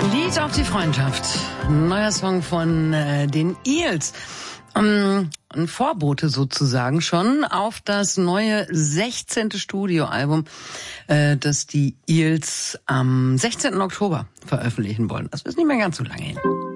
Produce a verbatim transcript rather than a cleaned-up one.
Lied auf die Freundschaft. Neuer Song von äh, den Eels. Um, ein Vorbote sozusagen schon auf das neue sechzehnte Studioalbum, äh, das die Eels am sechzehnten Oktober veröffentlichen wollen. Das ist nicht mehr ganz so lange hin.